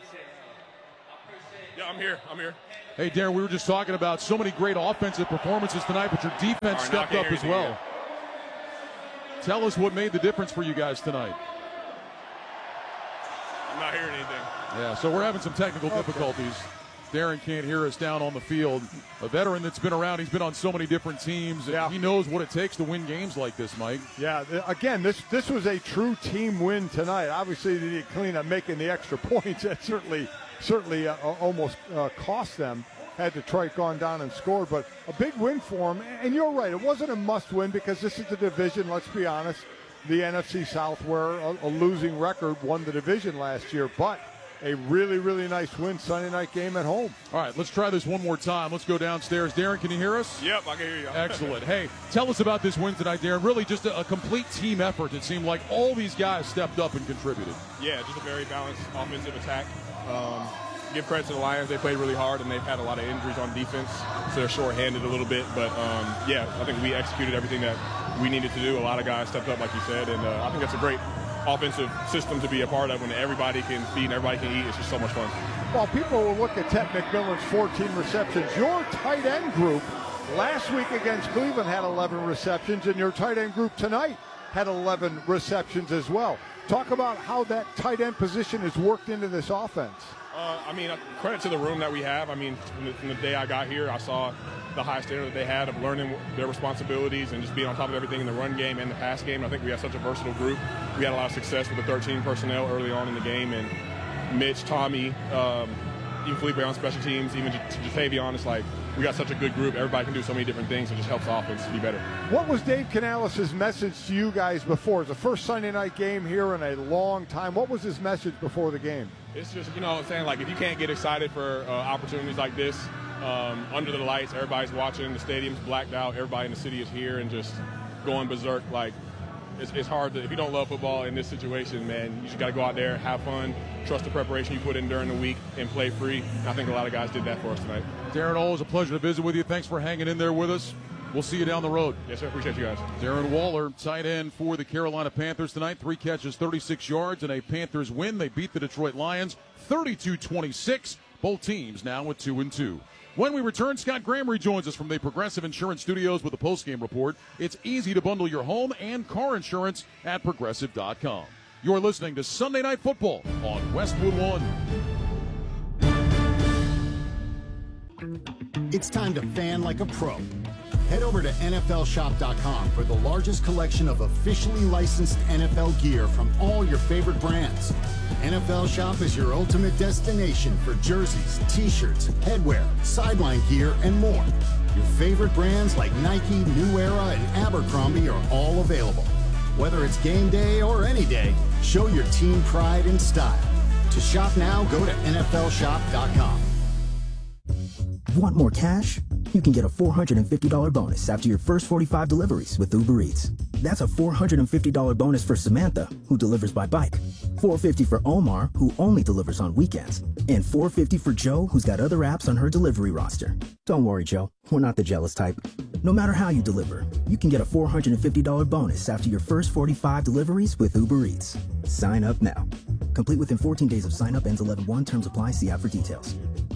Yeah, I'm here. I'm here. Hey, Darren, we were just talking about so many great offensive performances tonight, but your defense Right, stepped up as well. Tell us what made the difference for you guys tonight. I'm not hearing anything. Yeah, so we're having some technical difficulties. Darren can't hear us down on the field. A veteran that's been around, he's been on so many different teams. Yeah. He knows what it takes to win games like this, Mike. Yeah, again, this this was a true team win tonight. Obviously, they did clean up making the extra points. That certainly certainly uh, almost uh, cost them. Had Detroit gone down and scored, but a big win for them. And you're right, it wasn't a must-win because this is the division, let's be honest. The N F C South, where a, a losing record won the division last year, but a really, really nice win Sunday night game at home. All right, let's try this one more time. Let's go downstairs. Darren, can you hear us? Yep, I can hear you. Excellent. Hey, tell us about this win tonight, Darren. Really just a, a complete team effort. It seemed like all these guys stepped up and contributed. Yeah, just a very balanced offensive attack. Um, give credit to the Lions. They played really hard, and they've had a lot of injuries on defense, so they're short-handed a little bit. But, um, yeah, I think we executed everything that we needed to do. A lot of guys stepped up, like you said, and uh, I think that's a great offensive system to be a part of when everybody can feed and everybody can eat. It's just so much fun. While people will look at Ted McMillan's fourteen receptions, your tight end group last week against Cleveland had eleven receptions, and your tight end group tonight had eleven receptions as well. Talk about how that tight end position is worked into this offense. Uh, I mean, credit to the room that we have. I mean, from the, from the day I got here, I saw the high standard that they had of learning their responsibilities and just being on top of everything in the run game and the pass game. I think we have such a versatile group. We had a lot of success with the thirteen personnel early on in the game, and Mitch, Tommy, um, even Felipe on special teams, even to Jatavion. It's like we got such a good group. Everybody can do so many different things. It just helps the offense be better. What was Dave Canales' message to you guys before? It's the first Sunday night game here in a long time. What was his message before the game? It's just, you know what I'm saying, like if you can't get excited for uh, opportunities like this, um, under the lights, everybody's watching, the stadium's blacked out, everybody in the city is here and just going berserk. Like, it's, it's hard to, if you don't love football in this situation, man, you just got to go out there, have fun, trust the preparation you put in during the week, and play free. And I think a lot of guys did that for us tonight. Darren, always a pleasure to visit with you. Thanks for hanging in there with us. We'll see you down the road. Yes, sir. Appreciate you guys. Darren Waller, tight end for the Carolina Panthers tonight. Three catches, thirty-six yards, and a Panthers win. They beat the Detroit Lions thirty-two twenty-six. Both teams now with two and two. When we return, Scott Graham rejoins us from the Progressive Insurance Studios with a postgame report. It's easy to bundle your home and car insurance at Progressive dot com. You're listening to Sunday Night Football on Westwood One. It's time to fan like a pro. Head over to N F L shop dot com for the largest collection of officially licensed N F L gear from all your favorite brands. N F L Shop is your ultimate destination for jerseys, t-shirts, headwear, sideline gear, and more. Your favorite brands like Nike, New Era, and Abercrombie are all available. Whether it's game day or any day, show your team pride and style. To shop now, go to N F L shop dot com. Want more cash? You can get a four hundred fifty dollars bonus after your first forty-five deliveries with Uber Eats. That's a four hundred fifty dollars bonus for Samantha, who delivers by bike, four hundred fifty dollars for Omar, who only delivers on weekends, and four hundred fifty dollars for Joe, who's got other apps on her delivery roster. Don't worry, Joe. We're not the jealous type. No matter how you deliver, you can get a four hundred fifty dollars bonus after your first forty-five deliveries with Uber Eats. Sign up now. Complete within fourteen days of sign up. Ends eleven one. Terms apply. See app for details.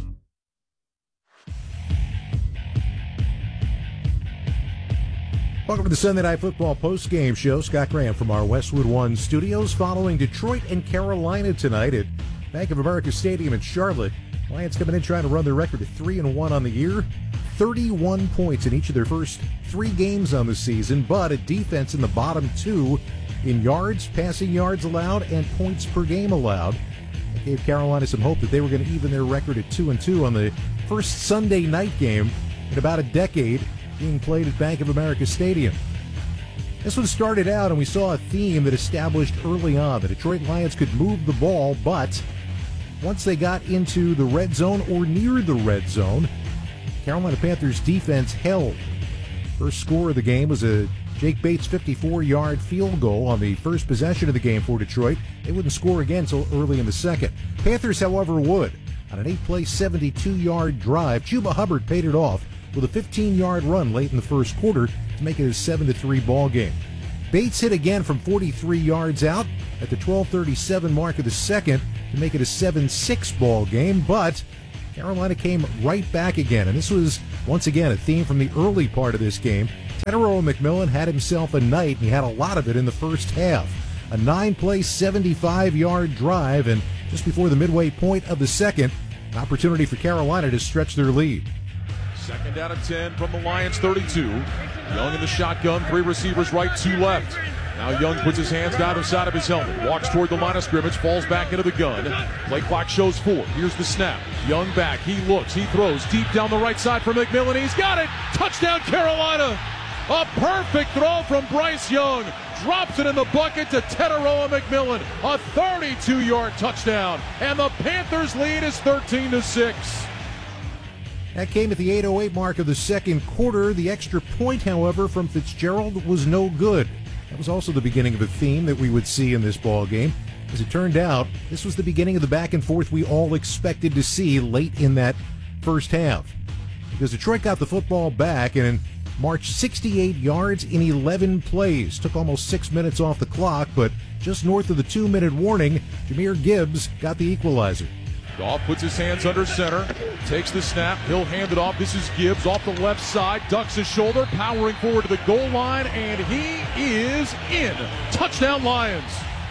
Welcome to the Sunday Night Football postgame show. Scott Graham from our Westwood One studios following Detroit and Carolina tonight at Bank of America Stadium in Charlotte. Lions coming in trying to run their record to three and one on the year. thirty-one points in each of their first three games on the season, but a defense in the bottom two in yards, passing yards allowed, and points per game allowed. That gave Carolina some hope that they were going to even their record at two and two on the first Sunday night game in about a decade, being played at Bank of America Stadium. This one started out, and we saw a theme that established early on. The Detroit Lions could move the ball, but once they got into the red zone or near the red zone, Carolina Panthers defense held. First score of the game was a Jake Bates fifty-four-yard field goal on the first possession of the game for Detroit. They wouldn't score again until early in the second. Panthers, however, would. On an eight-play, seventy-two-yard drive, Chuba Hubbard paid it off. with a fifteen-yard run late in the first quarter to make it a seven to three ball game. Bates hit again from forty-three yards out at the twelve thirty-seven mark of the second to make it a seven six ball game, but Carolina came right back again, and this was, once again, a theme from the early part of this game. Tetairoa McMillan had himself a night, and he had a lot of it in the first half. A nine-play, seventy-five-yard drive, and just before the midway point of the second, an opportunity for Carolina to stretch their lead. Second down and ten from the Lions thirty-two. Young in the shotgun, three receivers right, two left. Now Young puts his hands down the side of his helmet, walks toward the line of scrimmage, falls back into the gun. Play clock shows four. Here's the snap. Young back, he looks, he throws deep down the right side for McMillan. He's got it! Touchdown Carolina! A perfect throw from Bryce Young. Drops it in the bucket to Tetairoa McMillan. A thirty-two-yard touchdown. And the Panthers lead is thirteen to six. That came at the eight oh eight mark of the second quarter. The extra point, however, from Fitzgerald was no good. That was also the beginning of a theme that we would see in this ball game. As it turned out, this was the beginning of the back and forth we all expected to see late in that first half. Because Detroit got the football back and marched sixty-eight yards in eleven plays. Took almost six minutes off the clock, but just north of the two-minute warning, Jahmyr Gibbs got the equalizer. Goff puts his hands under center, takes the snap, he'll hand it off. This is Gibbs off the left side, ducks his shoulder, powering forward to the goal line, and he is in. Touchdown Lions.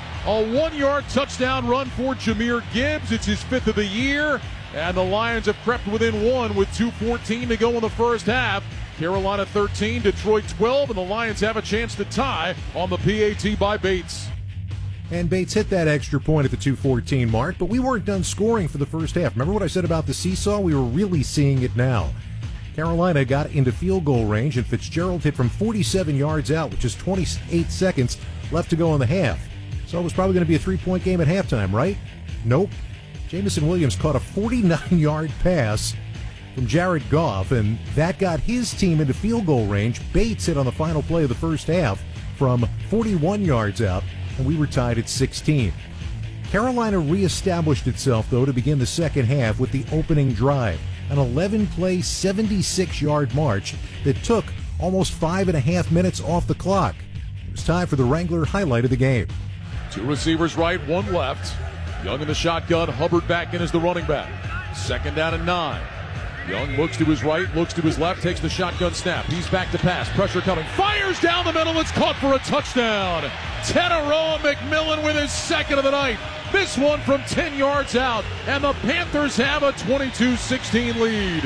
A one-yard touchdown run for Jahmyr Gibbs. It's his fifth of the year, and the Lions have crept within one with two fourteen to go in the first half. Carolina thirteen, Detroit twelve, and the Lions have a chance to tie on the P A T by Bates. And Bates hit that extra point at the two fourteen mark, but we weren't done scoring for the first half. Remember what I said about the seesaw? We were really seeing it now. Carolina got into field goal range, and Fitzgerald hit from forty-seven yards out, which is twenty-eight seconds left to go in the half. So it was probably going to be a three-point game at halftime, right? Nope. Jameson Williams caught a forty-nine-yard pass from Jared Goff, and that got his team into field goal range. Bates hit on the final play of the first half from forty-one yards out, and we were tied at sixteen. Carolina reestablished itself, though, to begin the second half with the opening drive, an eleven-play, seventy-six-yard march that took almost five and a half minutes off the clock. It was time for the Wrangler highlight of the game. Two receivers right, one left. Young in the shotgun, Hubbard back in as the running back. Second down and nine. Young looks to his right, looks to his left, takes the shotgun snap. He's back to pass. Pressure coming. Fires down the middle. It's caught for a touchdown. Tetairoa McMillan with his second of the night. This one from ten yards out. And the Panthers have a twenty-two sixteen lead.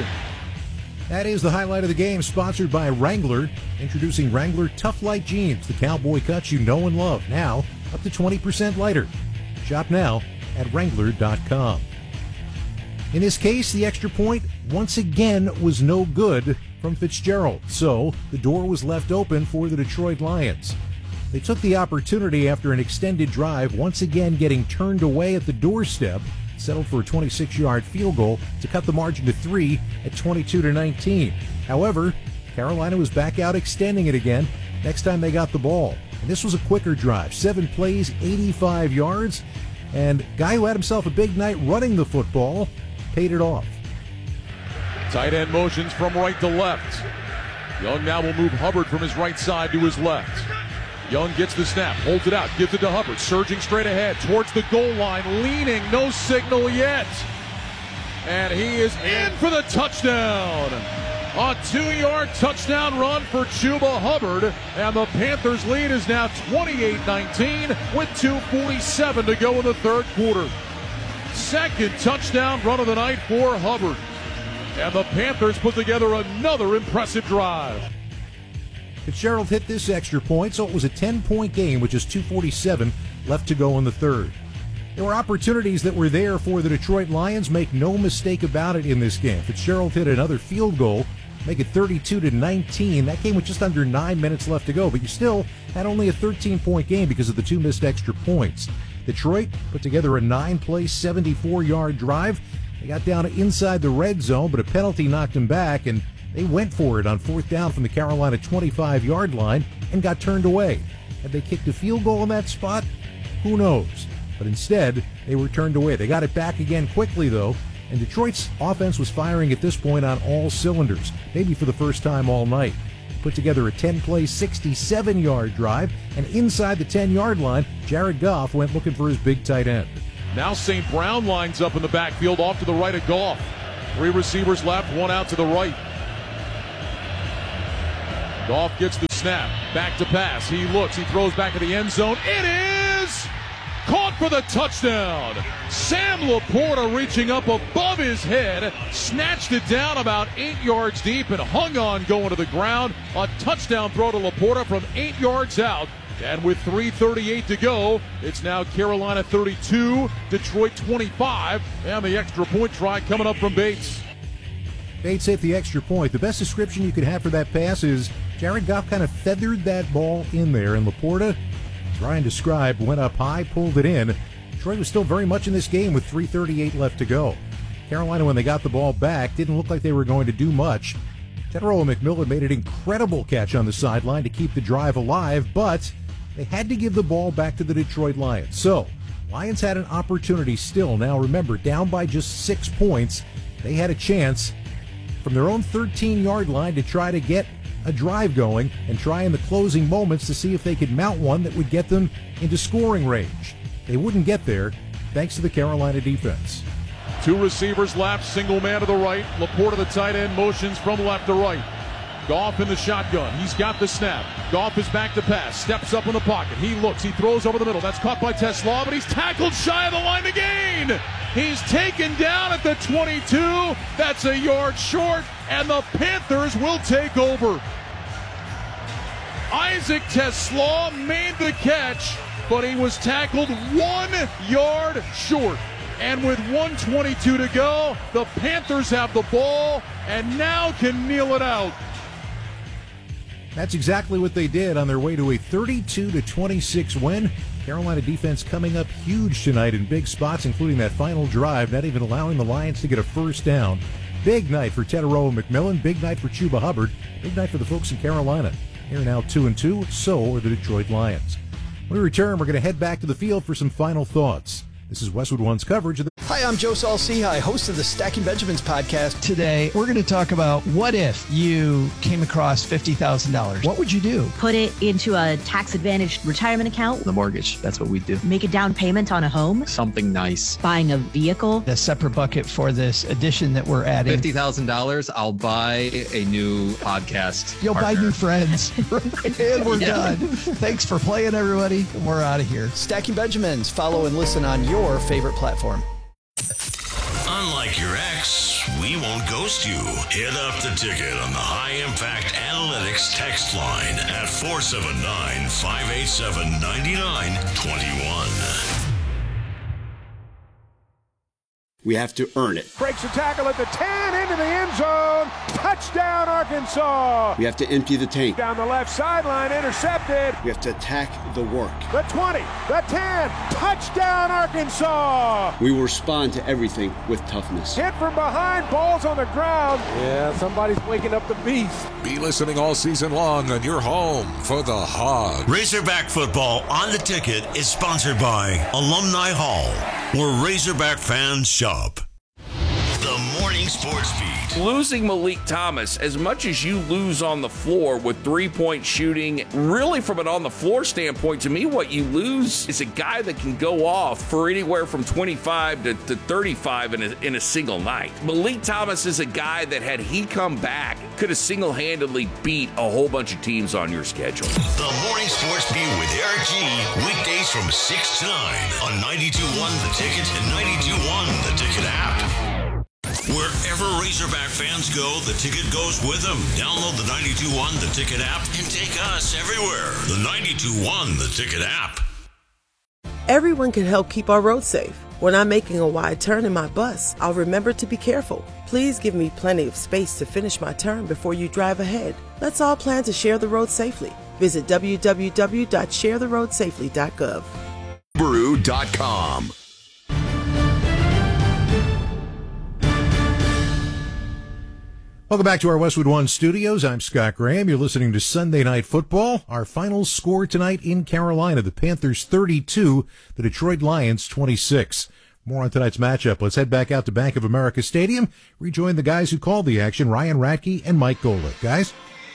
That is the highlight of the game, sponsored by Wrangler. Introducing Wrangler Tough Light Jeans, the cowboy cuts you know and love. Now, up to twenty percent lighter. Shop now at Wrangler dot com. In this case, the extra point once again was no good from Fitzgerald, so the door was left open for the Detroit Lions. They took the opportunity after an extended drive, once again getting turned away at the doorstep, settled for a twenty-six-yard field goal to cut the margin to three at twenty-two to nineteen. However, Carolina was back out extending it again next time they got the ball. And this was a quicker drive, seven plays, eighty-five yards, and guy who had himself a big night running the football paid it off. Tight end motions from right to left. Young now will move Hubbard from his right side to his left. Young gets the snap, holds it out, gives it to Hubbard, surging straight ahead towards the goal line, leaning, no signal yet. And he is in for the touchdown. A two-yard touchdown run for Chuba Hubbard, and the Panthers' lead is now twenty-eight nineteen with two forty-seven to go in the third quarter. Second touchdown run of the night for Hubbard. And the Panthers put together another impressive drive. Fitzgerald hit this extra point, so it was a ten-point game with just two forty-seven left to go in the third. There were opportunities that were there for the Detroit Lions. Make no mistake about it in this game. Fitzgerald hit another field goal, make it thirty-two to nineteen. That came with just under nine minutes left to go, but you still had only a thirteen-point game because of the two missed extra points. Detroit put together a nine-play, seventy-four-yard drive. They got down inside the red zone, but a penalty knocked them back, and they went for it on fourth down from the Carolina twenty-five-yard line and got turned away. Had they kicked a field goal in that spot? Who knows? But instead, they were turned away. They got it back again quickly, though, and Detroit's offense was firing at this point on all cylinders, maybe for the first time all night. Put together a ten-play, sixty-seven-yard drive, and inside the ten-yard line, Jared Goff went looking for his big tight end. Now Saint Brown lines up in the backfield off to the right of Goff. Three receivers left, one out to the right. Goff gets the snap, back to pass. He looks, he throws back in the end zone. It is caught for the touchdown. Sam Laporta reaching up above his head, snatched it down about eight yards deep and hung on going to the ground. A touchdown throw to Laporta from eight yards out. And with three thirty-eight to go, it's now Carolina thirty-two, Detroit twenty-five, and the extra point try coming up from Bates. Bates hit the extra point. The best description you could have for that pass is Jared Goff kind of feathered that ball in there, and Laporta, as Ryan described, went up high, pulled it in. Detroit was still very much in this game with three thirty-eight left to go. Carolina, when they got the ball back, didn't look like they were going to do much. Tetairoa McMillan made an incredible catch on the sideline to keep the drive alive, but they had to give the ball back to the Detroit Lions. So, Lions had an opportunity still. Now remember, down by just six points, they had a chance from their own thirteen-yard line to try to get a drive going and try in the closing moments to see if they could mount one that would get them into scoring range. They wouldn't get there thanks to the Carolina defense. Two receivers left, single man to the right. Laporta, the tight end, motions from left to right. Goff in the shotgun. He's got the snap. Goff is back to pass. Steps up in the pocket. He looks. He throws over the middle. That's caught by TeSlaa, but he's tackled shy of the line to gain. He's taken down at the twenty-two. That's a yard short, and the Panthers will take over. Isaac TeSlaa made the catch, but he was tackled one yard short. And with one twenty-two to go, the Panthers have the ball and now can kneel it out. That's exactly what they did on their way to a thirty-two to twenty-six win. Carolina defense coming up huge tonight in big spots, including that final drive, not even allowing the Lions to get a first down. Big night for Tetairoa McMillan, big night for Chuba Hubbard, big night for the folks in Carolina. They're now two and two, so are the Detroit Lions. When we return, we're going to head back to the field for some final thoughts. This is Westwood One's coverage of the... Hi, I'm Joe Saul-Sehy, host of the Stacking Benjamins podcast. Today, we're going to talk about what if you came across fifty thousand dollars. What would you do? Put it into a tax-advantaged retirement account. The mortgage, that's what we do. Make a down payment on a home. Something nice. Buying a vehicle. A separate bucket for this addition that we're adding. fifty thousand dollars, I'll buy a new podcast You'll partner. buy new friends. And we're yeah. done. Thanks for playing, everybody. We're out of here. Stacking Benjamins. Follow and listen on your favorite platform. Unlike your ex, we won't ghost you. Hit up the ticket on the High Impact Analytics text line at four seven nine, five eight seven, nine nine two one. We have to earn it. Breaks a tackle at the ten, into the end zone. Touchdown, Arkansas. We have to empty the tank. Down the left sideline, intercepted. We have to attack the work. The twenty, the ten, touchdown, Arkansas. We will respond to everything with toughness. Hit from behind, balls on the ground. Yeah, somebody's waking up the beast. Be listening all season long on your home for the Hogs. Razorback football on the ticket is sponsored by Alumni Hall, where Razorback fans shop. The Morning Sports Beat. Losing Malik Thomas, as much as you lose on the floor with three-point shooting, really from an on-the-floor standpoint, to me, what you lose is a guy that can go off for anywhere from twenty-five to, to thirty-five in a, in a single night. Malik Thomas is a guy that, had he come back, could have single-handedly beat a whole bunch of teams on your schedule. The Morning Sports Beat with Eric G. Weekdays from six to nine on ninety-two point one The Ticket and ninety-two point one The Ticket app. Wherever Razorback fans go, the ticket goes with them. Download the ninety-two point one The Ticket app and take us everywhere. The ninety-two point one The Ticket app. Everyone can help keep our roads safe. When I'm making a wide turn in my bus, I'll remember to be careful. Please give me plenty of space to finish my turn before you drive ahead. Let's all plan to share the road safely. Visit w w w dot share the road safely dot gov. Subaru dot com. Welcome back to our Westwood One studios. I'm Scott Graham. You're listening to Sunday Night Football. Our final score tonight in Carolina, the Panthers thirty-two, the Detroit Lions twenty-six. More on tonight's matchup. Let's head back out to Bank of America Stadium. Rejoin the guys who called the action, Ryan Radke and Mike Golick. Guys?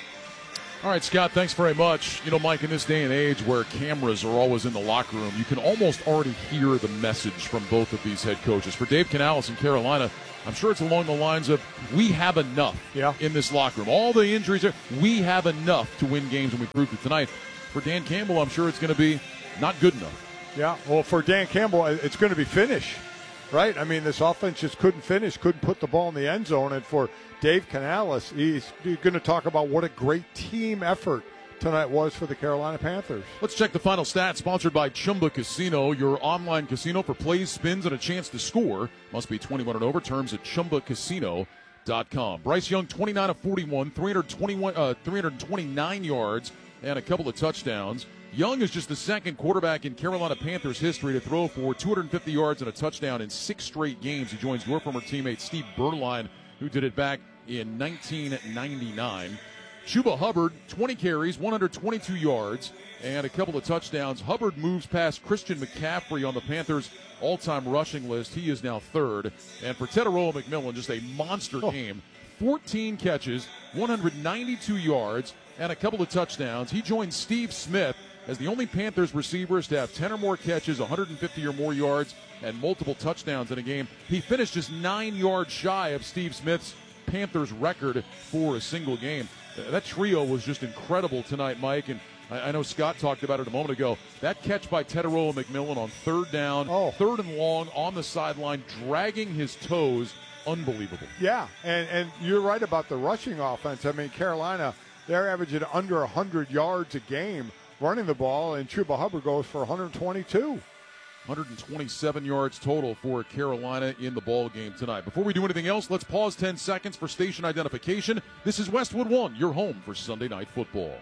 All right, Scott, thanks very much. You know, Mike, in this day and age where cameras are always in the locker room, you can almost already hear the message from both of these head coaches. For Dave Canales in Carolina, I'm sure it's along the lines of, we have enough yeah. in this locker room. All the injuries, are, we have enough to win games, and we proved it tonight. For Dan Campbell, I'm sure it's going to be not good enough. Yeah, well, for Dan Campbell, it's going to be finish, right? I mean, this offense just couldn't finish, couldn't put the ball in the end zone. And for Dave Canales, he's going to talk about what a great team effort tonight was for the Carolina Panthers. Let's check the final stats, sponsored by Chumba Casino, your online casino for plays, spins, and a chance to score. Must be twenty-one and over. Terms at chumba casino dot com. Bryce Young, twenty-nine of forty-one, three twenty-one, uh, three twenty-nine yards, and a couple of touchdowns. Young is just the second quarterback in Carolina Panthers history to throw for two hundred fifty yards and a touchdown in six straight games. He joins your former teammate Steve Berline, who did it back in nineteen ninety-nine. Chuba Hubbard, twenty carries, one hundred twenty-two yards, and a couple of touchdowns. Hubbard moves past Christian McCaffrey on the Panthers' all-time rushing list. He is now third. And for Teteroa McMillan, just a monster oh. game. fourteen catches, one hundred ninety-two yards, and a couple of touchdowns. He joins Steve Smith as the only Panthers receivers to have ten or more catches, one hundred fifty or more yards, and multiple touchdowns in a game. He finished just nine yards shy of Steve Smith's Panthers record for a single game. That trio was just incredible tonight, Mike, and I know Scott talked about it a moment ago. That catch by Teteroa McMillan on third down, oh. third and long, on the sideline, dragging his toes, unbelievable. Yeah, and, and you're right about the rushing offense. I mean, Carolina, they're averaging under one hundred yards a game running the ball, and Chuba Hubbard goes for one hundred twenty-two. one hundred twenty-seven yards total for Carolina in the ball game tonight. Before we do anything else, let's pause ten seconds for station identification. This is Westwood One, your home for Sunday Night Football.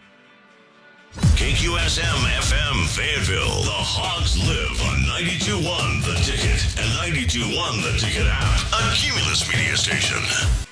K Q S M F M Fayetteville. The Hogs live on ninety-two point one The Ticket and ninety-two point one The Ticket app. A Cumulus media station.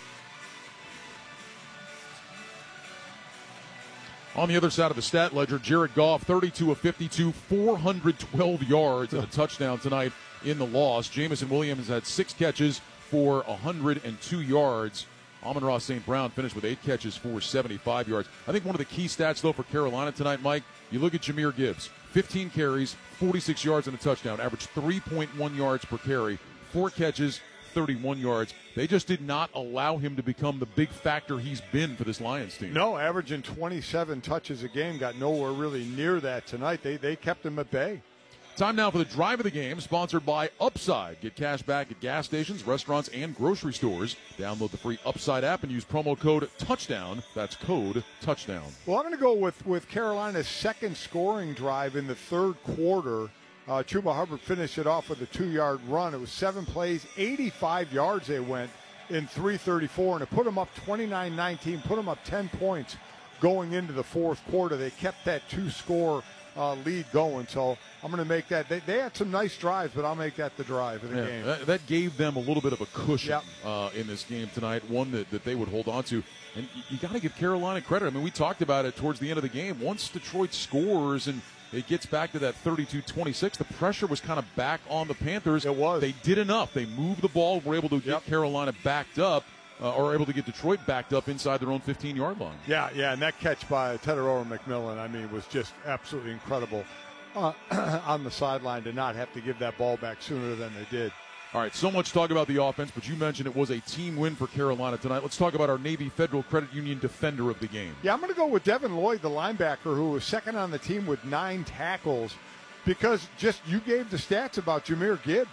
On the other side of the stat ledger, Jared Goff, thirty-two of fifty-two, four hundred twelve yards and a touchdown tonight in the loss. Jamison Williams had six catches for one hundred two yards. Amon-Ra Saint Brown finished with eight catches for seventy-five yards. I think one of the key stats, though, for Carolina tonight, Mike, you look at Jahmyr Gibbs, fifteen carries, forty-six yards and a touchdown, averaged three point one yards per carry, four catches, thirty-one yards. They just did not allow him to become the big factor he's been for this Lions team. No, averaging twenty-seven touches a game, got nowhere really near that tonight. They they kept him at bay. Time now for the drive of the game, sponsored by Upside. Get cash back at gas stations, restaurants, and grocery stores. Download the free Upside app and use promo code TOUCHDOWN. That's code TOUCHDOWN. Well, I'm going to go with, with Carolina's second scoring drive in the third quarter. Uh, Chuba Hubbard finished it off with a two-yard run. It was seven plays, eighty-five yards they went in three thirty-four, and it put them up twenty-nine nineteen, put them up ten points going into the fourth quarter. They kept that two-score uh, lead going, so I'm going to make that. They, they had some nice drives, but I'll make that the drive of the yeah, game. That, that gave them a little bit of a cushion yep. uh, in this game tonight, one that, that they would hold on to. And you, you got to give Carolina credit. I mean, we talked about it towards the end of the game. Once Detroit scores and it gets back to that thirty-two twenty-six, the pressure was kind of back on the Panthers. It was. They did enough. They moved the ball, were able to get yep. Carolina backed up, uh, or able to get Detroit backed up inside their own fifteen-yard line. Yeah, yeah, and that catch by Teteroa McMillan, I mean, was just absolutely incredible uh, on the sideline to not have to give that ball back sooner than they did. All right, so much talk about the offense, but you mentioned it was a team win for Carolina tonight. Let's talk about our Navy Federal Credit Union defender of the game. Yeah, I'm going to go with Devin Lloyd, the linebacker, who was second on the team with nine tackles, because just you gave the stats about Jahmyr Gibbs.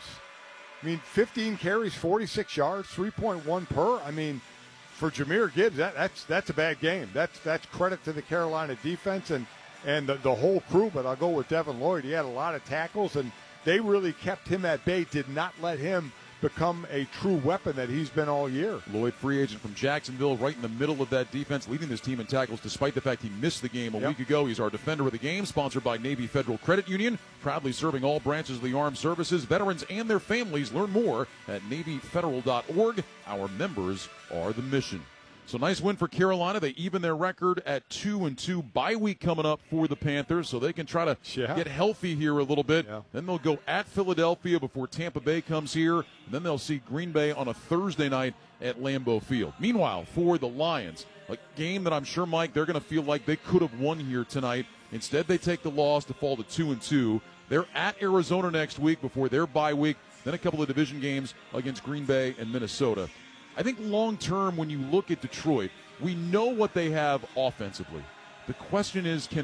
I mean, fifteen carries, forty-six yards, three point one per. I mean, for Jahmyr Gibbs, that, that's that's a bad game. That's that's credit to the Carolina defense and, and the, the whole crew, but I'll go with Devin Lloyd. He had a lot of tackles, and they really kept him at bay, did not let him become a true weapon that he's been all year. Lloyd, free agent from Jacksonville, right in the middle of that defense, leading this team in tackles despite the fact he missed the game a yep. week ago. He's our defender of the game, sponsored by Navy Federal Credit Union, proudly serving all branches of the armed services, veterans, and their families. Learn more at navy federal dot org. Our members are the mission. So nice win for Carolina. They even their record at two and two. Bye week coming up for the Panthers, so they can try to yeah. get healthy here a little bit. Yeah. Then they'll go at Philadelphia before Tampa Bay comes here. And then they'll see Green Bay on a Thursday night at Lambeau Field. Meanwhile, for the Lions, a game that I'm sure, Mike, they're going to feel like they could have won here tonight. Instead, they take the loss to fall to two and two. They're at Arizona next week before their bye week. Then a couple of division games against Green Bay and Minnesota. I think long-term, when you look at Detroit, we know what they have offensively. The question is, can